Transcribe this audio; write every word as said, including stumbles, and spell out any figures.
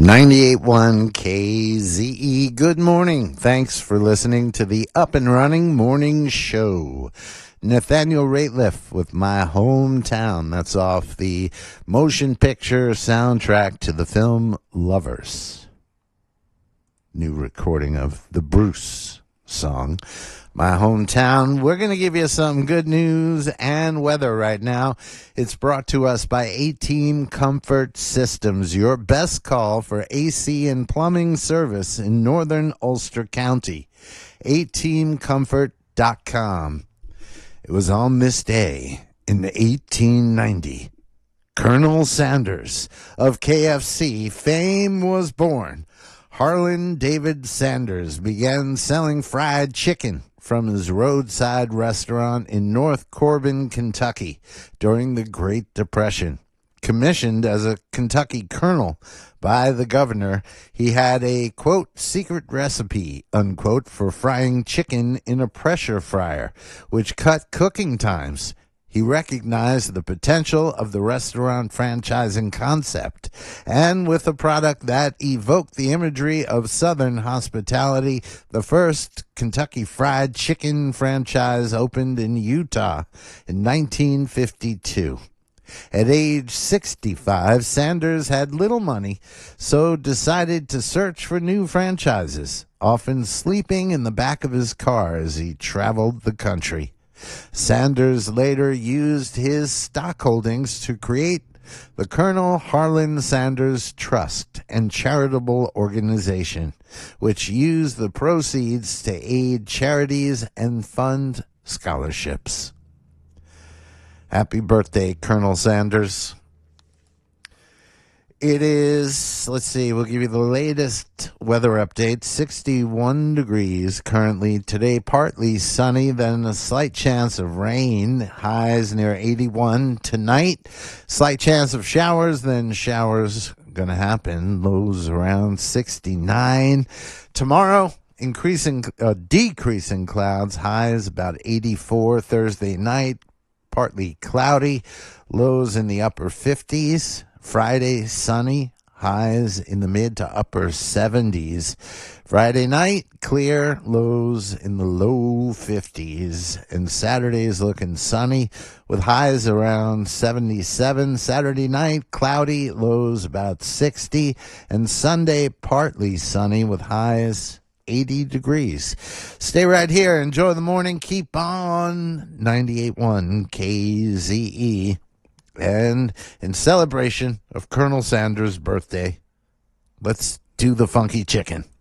ninety-eight point one K Z E. Good morning. Thanks for listening to the Up and Running Morning Show. Nathaniel Rateliff with My Hometown. That's off the motion picture soundtrack to the film Lovers. New recording of the Bruce song. My Hometown. We're going to give you some good news and weather right now. It's brought to us by A-Team Comfort Systems, your best call for A C and plumbing service in northern Ulster County. A team comfort dot com. It was on this day in eighteen ninety. Colonel Sanders of K F C fame was born. Harlan David Sanders began selling fried chicken from his roadside restaurant in North Corbin, Kentucky during the Great Depression. Commissioned as a Kentucky colonel by the governor, he had a, quote, secret recipe, unquote, for frying chicken in a pressure fryer, which cut cooking times. He recognized the potential of the restaurant franchising concept, and with a product that evoked the imagery of Southern hospitality, the first Kentucky Fried Chicken franchise opened in Utah in nineteen fifty-two. At age sixty-five, Sanders had little money, so decided to search for new franchises, often sleeping in the back of his car as he traveled the country. Sanders later used his stock holdings to create the Colonel Harlan Sanders Trust and charitable organization, which used the proceeds to aid charities and fund scholarships. Happy birthday, Colonel Sanders. It is, let's see, we'll give you the latest weather update. sixty-one degrees currently. Today, partly sunny, then a slight chance of rain. Highs near eighty-one. Tonight, slight chance of showers, then showers going to happen. Lows around sixty-nine. Tomorrow, increasing, uh, decreasing clouds. Highs about eighty-four. Thursday night, partly cloudy. Lows in the upper fifties. Friday, sunny, highs in the mid to upper seventies. Friday night, clear, lows in the low fifties. And Saturday's looking sunny with highs around seventy-seven. Saturday night, cloudy, lows about sixty. And Sunday, partly sunny with highs eighty degrees. Stay right here. Enjoy the morning. Keep on ninety-eight point one K Z E. And in celebration of Colonel Sanders' birthday, let's do the funky chicken.